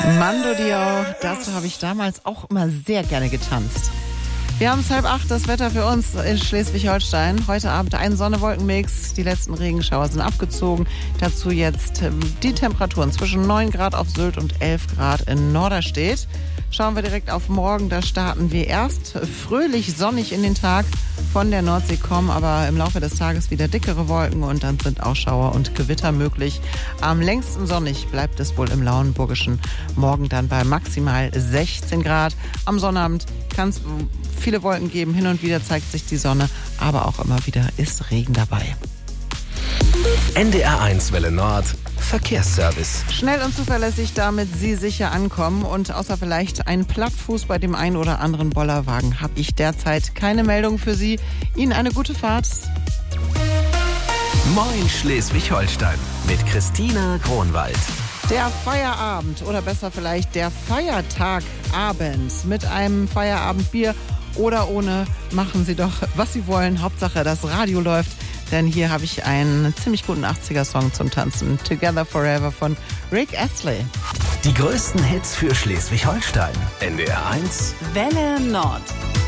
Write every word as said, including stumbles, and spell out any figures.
Mando Diao, dazu habe ich damals auch immer sehr gerne getanzt. Wir haben es halb acht, das Wetter für uns in Schleswig-Holstein. Heute Abend ein Sonne-Wolken-Mix. Die letzten Regenschauer sind abgezogen. Dazu jetzt die Temperaturen zwischen neun Grad auf Sylt und elf Grad in Norderstedt. Schauen wir direkt auf morgen. Da starten wir erst fröhlich sonnig in den Tag. Von der Nordsee kommen aber im Laufe des Tages wieder dickere Wolken und dann sind auch Schauer und Gewitter möglich. Am längsten sonnig bleibt es wohl im Lauenburgischen. Morgen dann bei maximal sechzehn Grad. Am Sonnabend kann es viele Wolken geben. Hin und wieder zeigt sich die Sonne, aber auch immer wieder ist Regen dabei. N D R eins Welle Nord Verkehrsservice. Schnell und zuverlässig, damit Sie sicher ankommen. Und außer vielleicht ein Plattfuß bei dem einen oder anderen Bollerwagen habe ich derzeit keine Meldung für Sie. Ihnen eine gute Fahrt. Moin Schleswig-Holstein mit Christina Kronwald. Der Feierabend oder besser vielleicht der Feiertagabend mit einem Feierabendbier oder ohne, machen Sie doch, was Sie wollen. Hauptsache, das Radio läuft. Denn hier habe ich einen ziemlich guten achtziger-Song zum Tanzen. Together Forever von Rick Astley. Die größten Hits für Schleswig-Holstein. N D R eins Welle Nord.